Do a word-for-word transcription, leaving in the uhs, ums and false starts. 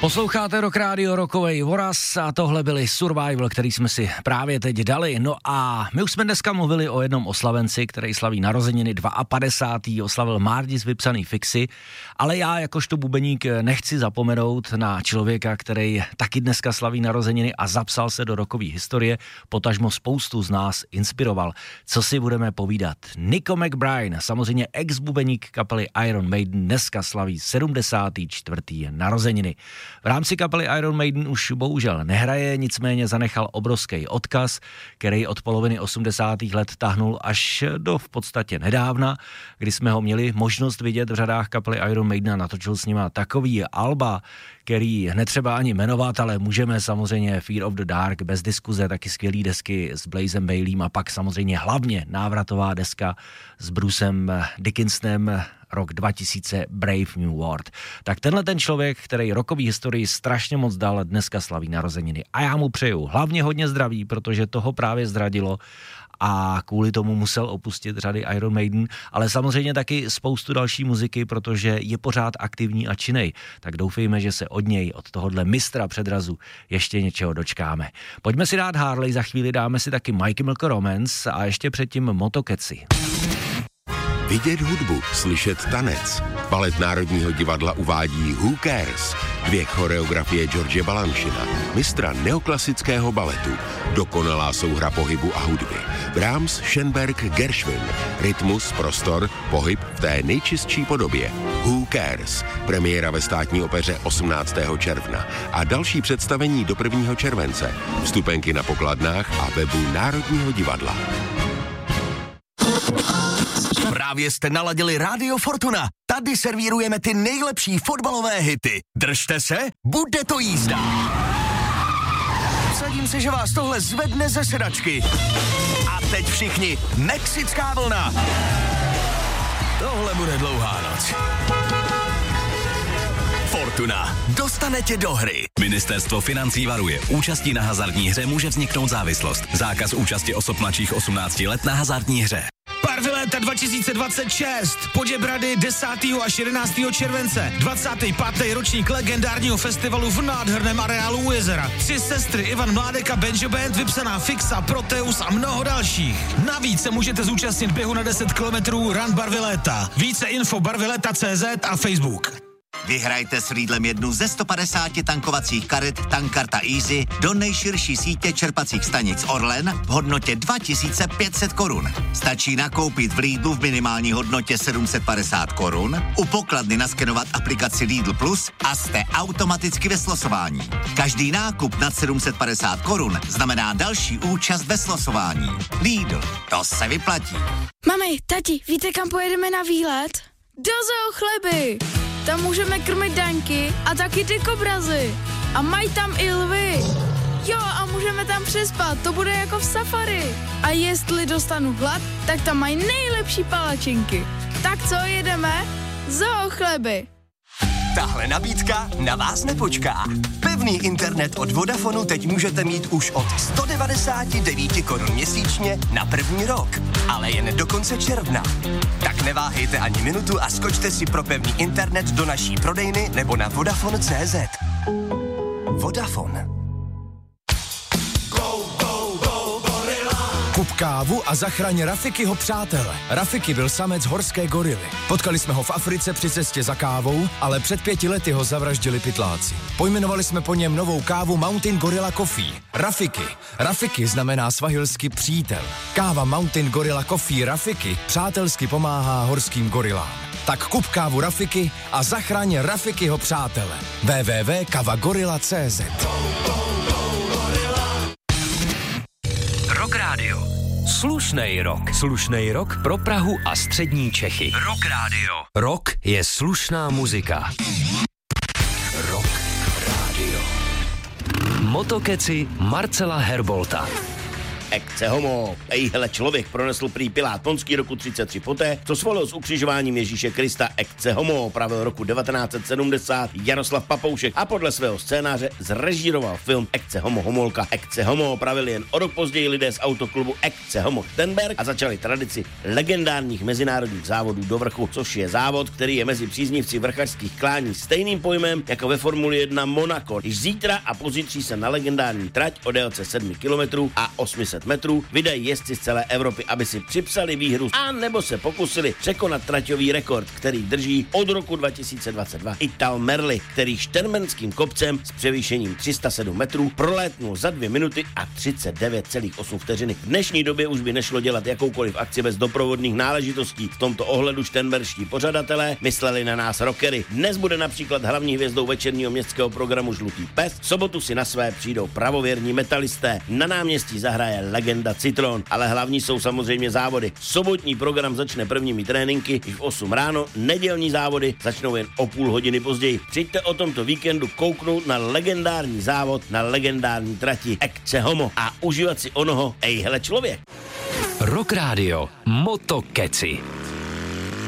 Posloucháte Rock Radio, Rockovej Voraz a tohle byli Survival, který jsme si právě teď dali. No a my už jsme dneska mluvili o jednom oslavenci, který slaví narozeniny padesátého oslavil Mardis vypsaný Fixy, ale já jakožto bubeník nechci zapomenout na člověka, který taky dneska slaví narozeniny a zapsal se do rockové historie, potažmo spoustu z nás inspiroval. Co si budeme povídat? Nico McBride, samozřejmě ex-bubeník kapely Iron Maiden, dneska slaví sedmdesáté čtvrté narozeniny. V rámci kapely Iron Maiden už bohužel nehraje, nicméně zanechal obrovský odkaz, který od poloviny osmdesátých let tahnul až do v podstatě nedávna, kdy jsme ho měli možnost vidět v řadách kapely Iron Maiden a natočil s nima takový alba, který netřeba ani jmenovat, ale můžeme samozřejmě Fear of the Dark, bez diskuze, taky skvělý desky s Blazem Baileym a pak samozřejmě hlavně návratová deska s Brucem Dickinsonem, rok dva tisíce, Brave New World. Tak tenhle ten člověk, který rockový historii strašně moc dal, dneska slaví narozeniny. A já mu přeju hlavně hodně zdraví, protože toho právě zradilo a kvůli tomu musel opustit řady Iron Maiden, ale samozřejmě taky spoustu další muziky, protože je pořád aktivní a činnej. Tak doufejme, že se od něj, od tohohle mistra předrazu ještě něčeho dočkáme. Pojďme si dát Harley, za chvíli dáme si taky My Chemical Romance a ještě předtím Motokeci. Vidět hudbu, slyšet tanec. Balet Národního divadla uvádí Who Cares? Dvě choreografie George Balanchina, mistra neoklasického baletu, dokonalá souhra pohybu a hudby. Brahms, Schoenberg, Gershwin, rytmus, prostor, pohyb v té nejčistší podobě. Who Cares? Premiéra ve Státní opeře osmnáctého června a další představení do prvního července. Vstupenky na pokladnách a webu Národního divadla. Právě jste naladili Rádio Fortuna. Tady servírujeme ty nejlepší fotbalové hity. Držte se, bude to jízda. Vsadím se, že vás tohle zvedne ze sedačky. A teď všichni, mexická vlna. Tohle bude dlouhá noc. Fortuna. Dostane tě do hry. Ministerstvo financí varuje. Účastí na hazardní hře může vzniknout závislost. Zákaz účasti osob mladších osmnácti let na hazardní hře. Parviléta dva tisíce dvacet šest, Poděbrady desátého až jedenáctého července, dvacátý pátý ročník legendárního festivalu v nádherném areálu u jezera. Tři sestry Ivan Mládek a Benjo Band, vypsaná Fixa, Proteus a mnoho dalších. Navíc se můžete zúčastnit běhu na deset kilometrů Run Barviléta. Více info barvileta tečka cé zet a Facebook. Vyhrajte s Lidlem jednu ze sto padesáti tankovacích karet Tankarta Easy do nejširší sítě čerpacích stanic Orlen v hodnotě dva tisíce pět set korun. Stačí nakoupit v Lidlu v minimální hodnotě sedm set padesát korun, u pokladny naskenovat aplikaci Lidl Plus a jste automaticky ve slosování. Každý nákup nad sedm set padesát korun znamená další účast ve slosování. Lidl, to se vyplatí. Mami, tati, víte, kam pojedeme na výlet? Do Zoo Chleby! Tam můžeme krmit daňky a taky ty kobrazy. A mají tam i lvy. Jo, a můžeme tam přespat, to bude jako v safari. A jestli dostanu hlad, tak tam mají nejlepší palačinky. Tak co, jedeme? Zoo Chleby. Tahle nabídka na vás nepočká. Pevný internet od Vodafonu teď můžete mít už od sto devadesát devět korun měsíčně na první rok, ale jen do konce června. Tak neváhejte ani minutu a skočte si pro pevný internet do naší prodejny nebo na vodafone tečka cé zet. Vodafone. Kup kávu a zachraň Rafikyho přátele. Rafiky byl samec horské gorily. Potkali jsme ho v Africe při cestě za kávou, ale před pěti lety ho zavraždili pytláci. Pojmenovali jsme po něm novou kávu Mountain Gorilla Coffee. Rafiky. Rafiky znamená svahilsky přítel. Káva Mountain Gorilla Coffee Rafiky přátelsky pomáhá horským gorilám. Tak kup kávu Rafiky a zachraň Rafikyho přátele. w w w tečka kavagorilla tečka cé zet. Rock Radio. Slušnej rok. Slušnej rok pro Prahu a střední Čechy. Rock Radio. Rock je slušná muzika. Rock Radio. Motokeci Marcela Herbolta. Ecce homo. Ejhle člověk pronesl prý Pilát Ponský roku třicet tři poté, co svolil s ukřižováním Ježíše Krista. Ecce homo pravil roku devatenáct set sedmdesát Jaroslav Papoušek a podle svého scénáře zrežíroval film Ecce homo homolka. Ecce homo pravili jen o rok později lidé z autoklubu Ecce homo Šternberk a začali tradici legendárních mezinárodních závodů do vrchu, což je závod, který je mezi příznivci vrchařských klání stejným pojmem jako ve Formuli jedna Monaco. Již zítra a pozítří se na legendární trať o délce sedm kilometrů a osm set metrů vydají jezdci z celé Evropy, aby si připsali výhru a nebo se pokusili překonat traťový rekord, který drží od roku dva tisíce dvacet dva Ital Merli, který šternberským kopcem s převýšením tři sta sedm metrů prolétnul za dvě minuty a třicet devět celá osm vteřiny. V dnešní době už by nešlo dělat jakoukoliv akci bez doprovodných náležitostí. V tomto ohledu šternberští pořadatelé mysleli na nás rockery. Dnes bude například hlavní hvězdou večerního městského programu Žlutý pes. V sobotu si na své přijdou pravověrní metalisté. Na náměstí zahraje legenda Citron, ale hlavní jsou samozřejmě závody. Sobotní program začne prvními tréninky již v osm ráno, nedělní závody začnou jen o půl hodiny později. Přijďte o tomto víkendu kouknout na legendární závod na legendární trati Ecce homo a užívat si onoho ejhle člověk. Rock Radio Motokeci.